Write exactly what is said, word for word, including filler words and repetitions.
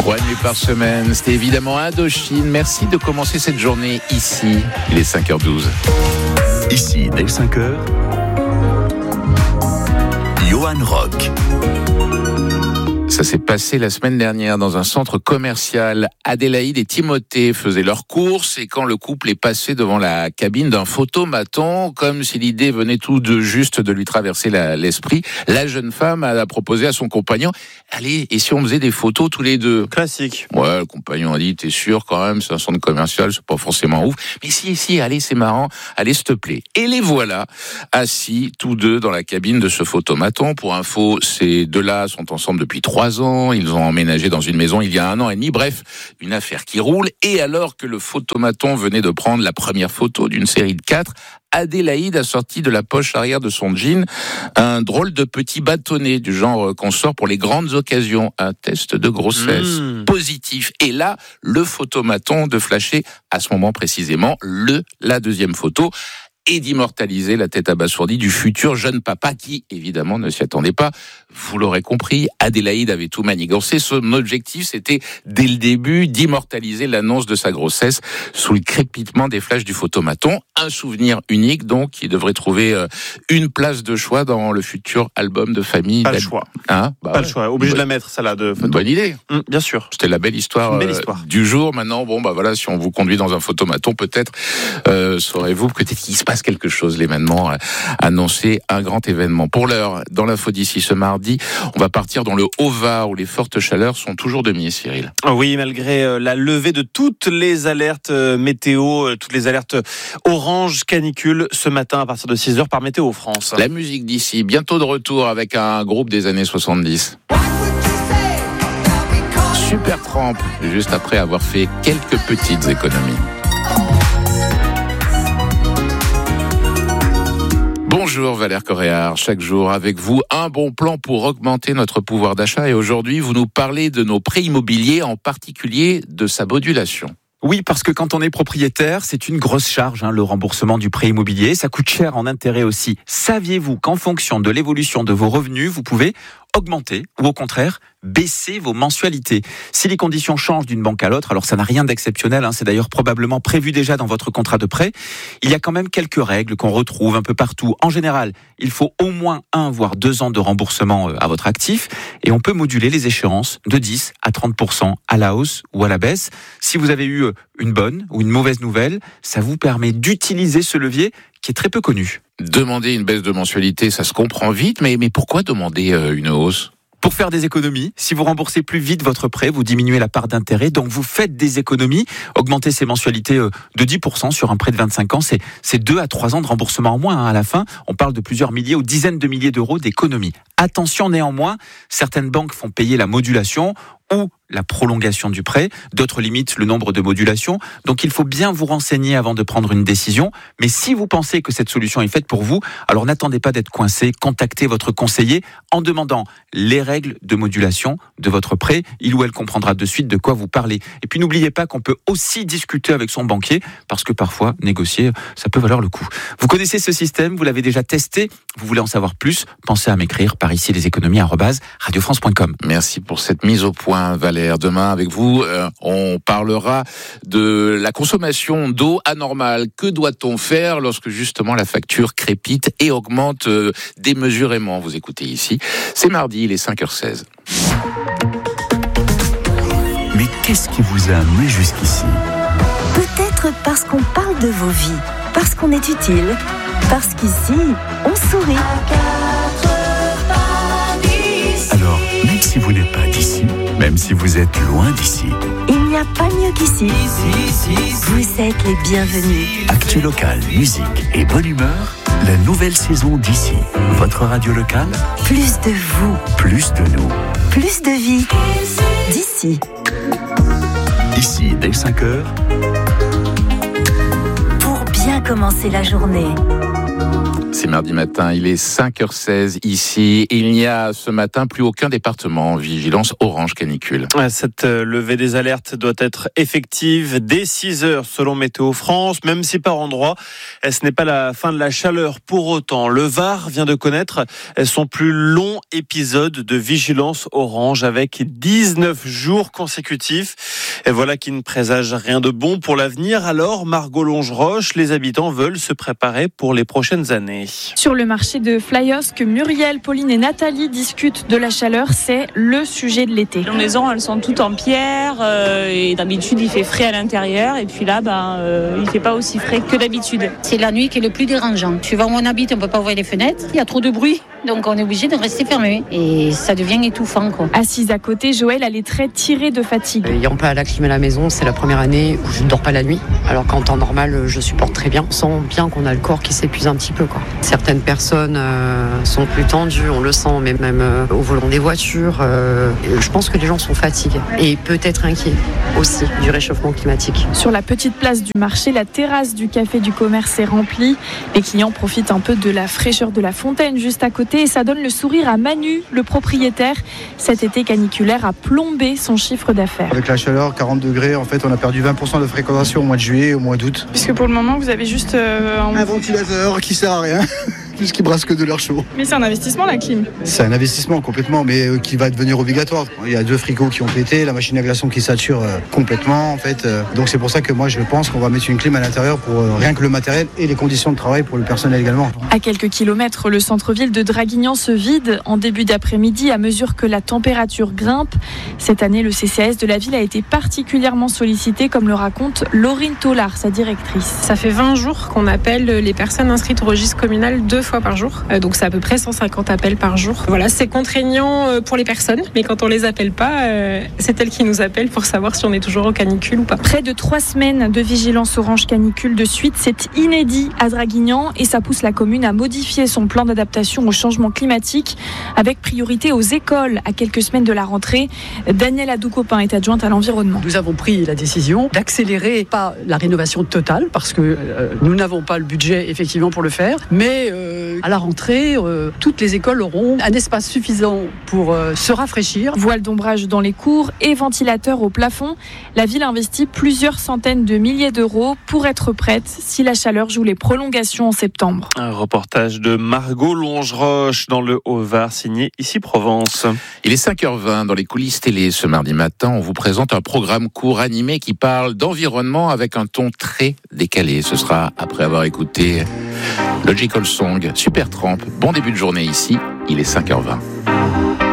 Trois nuits par semaine, c'était évidemment Indochine. Merci de commencer cette journée ici. Il est cinq heures douze. Ici, dès cinq heures, Johan Rock. Ça s'est passé la semaine dernière dans un centre commercial. Adélaïde et Timothée faisaient leurs courses et quand le couple est passé devant la cabine d'un photomaton, comme si l'idée venait tout de juste de lui traverser la, l'esprit, la jeune femme a proposé à son compagnon « Allez, et si on faisait des photos tous les deux ?» Classique. Ouais, le compagnon a dit « T'es sûr quand même, c'est un centre commercial, c'est pas forcément ouf. » Mais si, si, allez, c'est marrant, allez, s'il te plaît. Et les voilà, assis tous deux dans la cabine de ce photomaton. Pour info, ces deux-là sont ensemble depuis trois ans, ils ont emménagé dans une maison il y a un an et demi, bref, une affaire qui roule. Et alors que le photomaton venait de prendre la première photo d'une série de quatre, Adélaïde a sorti de la poche arrière de son jean un drôle de petit bâtonnet du genre qu'on sort pour les grandes occasions, un test de grossesse mmh. positif. Et là, le photomaton de flasher à ce moment précisément le la deuxième photo et d'immortaliser la tête abasourdie du futur jeune papa qui, évidemment, ne s'y attendait pas. Vous l'aurez compris, Adélaïde avait tout manigancé. Son objectif, c'était, dès le début, d'immortaliser l'annonce de sa grossesse sous le crépitement des flashs du photomaton. Un souvenir unique, donc, qui devrait trouver euh, une place de choix dans le futur album de famille. Pas le choix. Hein bah pas ouais. le choix. Obligé Bonne... de la mettre, celle-là, de photo. Bonne idée. Mmh, bien sûr. C'était la belle histoire, belle euh, histoire du jour. Maintenant, bon, bah voilà, si on vous conduit dans un photomaton, peut-être euh, saurez-vous peut-être qu'il se passe quelque chose, l'événement, euh, annoncer un grand événement. Pour l'heure, dans l'info d'ici ce mardi, on va partir dans le Haut-Var où les fortes chaleurs sont toujours de mise, Cyril. Oui, malgré euh, la levée de toutes les alertes euh, météo, euh, toutes les alertes orange canicule ce matin à partir de six heures par Météo France. La musique d'ici, bientôt de retour avec un groupe des années soixante-dix. Supertramp, juste après avoir fait quelques petites économies. Bonjour Valère Coréard, chaque jour avec vous, un bon plan pour augmenter notre pouvoir d'achat et aujourd'hui vous nous parlez de nos prêts immobiliers, en particulier de sa modulation. Oui, parce que quand on est propriétaire, c'est une grosse charge, hein, le remboursement du prêt immobilier. Ça coûte cher en intérêt aussi. Saviez-vous qu'en fonction de l'évolution de vos revenus, vous pouvez augmenter ou au contraire baisser vos mensualités. Si les conditions changent d'une banque à l'autre, alors ça n'a rien d'exceptionnel, hein, c'est d'ailleurs probablement prévu déjà dans votre contrat de prêt, il y a quand même quelques règles qu'on retrouve un peu partout. En général, il faut au moins un voire deux ans de remboursement à votre actif et on peut moduler les échéances de dix à trente pour cent à la hausse ou à la baisse. Si vous avez eu une bonne ou une mauvaise nouvelle, ça vous permet d'utiliser ce levier qui est très peu connu. Demander une baisse de mensualité, ça se comprend vite, mais, mais pourquoi demander euh, une hausse ? Pour faire des économies, si vous remboursez plus vite votre prêt, vous diminuez la part d'intérêt, donc vous faites des économies. Augmenter ses mensualités de dix pour cent sur un prêt de vingt-cinq ans, c'est, c'est deux à trois ans de remboursement en moins. Hein. À la fin, on parle de plusieurs milliers ou dizaines de milliers d'euros d'économies. Attention néanmoins, certaines banques font payer la modulation ou la prolongation du prêt, d'autres limitent le nombre de modulations, donc il faut bien vous renseigner avant de prendre une décision, mais si vous pensez que cette solution est faite pour vous, alors n'attendez pas d'être coincé, contactez votre conseiller en demandant les règles de modulation de votre prêt, il ou elle comprendra de suite de quoi vous parlez. Et puis n'oubliez pas qu'on peut aussi discuter avec son banquier, parce que parfois, négocier, ça peut valoir le coup. Vous connaissez ce système, vous l'avez déjà testé, vous voulez en savoir plus, pensez à m'écrire par ici les économies arobase radio france point com. Merci pour cette mise au point, Valère. Demain, avec vous, euh, on parlera de la consommation d'eau anormale. Que doit-on faire lorsque justement la facture crépite et augmente euh, démesurément ? Vous écoutez ici. C'est mardi, il est cinq heures seize. Mais qu'est-ce qui vous a amené jusqu'ici ? Peut-être parce qu'on parle de vos vies, parce qu'on est utile, parce qu'ici, on sourit. Alors, même si vous n'êtes pas d'ici, même si vous êtes loin d'ici, il n'y a pas mieux qu'ici. Vous êtes les bienvenus. Actu local, musique et bonne humeur, la nouvelle saison d'ici. Votre radio locale, Plus de vous, plus de nous. plus de vie. D'ici. Ici, dès cinq heures, Pour bien commencer la journée. C'est mardi matin, il est cinq heures seize ici. Il n'y a ce matin plus aucun département en vigilance orange canicule. Cette levée des alertes doit être effective dès six heures selon Météo France, même si par endroits, ce n'est pas la fin de la chaleur pour autant. Le Var vient de connaître son plus long épisode de vigilance orange avec dix-neuf jours consécutifs. Et voilà qui ne présage rien de bon pour l'avenir. Alors, Margot Longeroche, les habitants veulent se préparer pour les prochaines années. Sur le marché de Flyosque, Muriel, Pauline et Nathalie discutent de la chaleur. C'est le sujet de l'été. Les maisons, elles sont toutes en pierre euh, et d'habitude, il fait frais à l'intérieur. Et puis là, ben, euh, il ne fait pas aussi frais que d'habitude. C'est la nuit qui est le plus dérangeant. Tu vas où on habite, on ne peut pas ouvrir les fenêtres. Il y a trop de bruit. Donc on est obligé de rester fermé. Et ça devient étouffant, quoi. Assise à côté, Joël a les traits tirés de fatigue. Ayant pas la clim à la maison, c'est la première année où je ne dors pas la nuit. Alors qu'en temps normal, je supporte très bien. On sent bien qu'on a le corps qui s'épuise un petit peu, quoi. Certaines personnes euh, sont plus tendues, on le sent, mais même euh, au volant des voitures. Euh, je pense que les gens sont fatigués et peut-être inquiets aussi du réchauffement climatique. Sur la petite place du marché, la terrasse du café du commerce est remplie. Les clients profitent un peu de la fraîcheur de la fontaine juste à côté et ça donne le sourire à Manu, le propriétaire. Cet été caniculaire a plombé son chiffre d'affaires. Avec la chaleur, quarante degrés, en fait, on a perdu vingt pour cent de fréquentation au mois de juillet et au mois d'août. Puisque pour le moment, vous avez juste euh, un... un ventilateur qui sert à rien. Puisqu'il brasse que de l'air chaud. Mais c'est un investissement, la clim. C'est un investissement complètement, mais euh, qui va devenir obligatoire. Il y a deux frigos qui ont pété, la machine à glaçons qui sature euh, complètement, en fait. Euh, donc c'est pour ça que moi je pense qu'on va mettre une clim à l'intérieur pour euh, rien que le matériel et les conditions de travail pour le personnel également. À quelques kilomètres, le centre-ville de Draguignan se vide en début d'après-midi à mesure que la température grimpe. Cette année, le C C A S de la ville a été particulièrement sollicité, comme le raconte Laurine Tollard, sa directrice. Ça fait vingt jours qu'on appelle les personnes inscrites au registre communal deux fois par jour. Euh, donc c'est à peu près cent cinquante appels par jour. Voilà, c'est contraignant euh, pour les personnes, mais quand on les appelle pas, euh, c'est elles qui nous appellent pour savoir si on est toujours en canicule ou pas. Près de trois semaines de vigilance orange canicule de suite, c'est inédit à Draguignan et ça pousse la commune à modifier son plan d'adaptation au changement climatique avec priorité aux écoles à quelques semaines de la rentrée. Danielle Adoukopin est adjointe à l'environnement. Nous avons pris la décision d'accélérer pas la rénovation totale parce que euh, nous n'avons pas le budget effectivement pour le faire, mais euh, à la rentrée, euh, toutes les écoles auront un espace suffisant pour euh, se rafraîchir. Voile d'ombrage dans les cours et ventilateurs au plafond. La ville investit plusieurs centaines de milliers d'euros pour être prête si la chaleur joue les prolongations en septembre. Un reportage de Margot Longeroche dans le Haut-Var, signé Ici Provence. Il est cinq heures vingt dans les coulisses télé. Ce mardi matin, on vous présente un programme court animé qui parle d'environnement avec un ton très décalé. Ce sera après avoir écouté Logical Song, Supertramp. Bon début de journée ici, il est cinq heures vingt.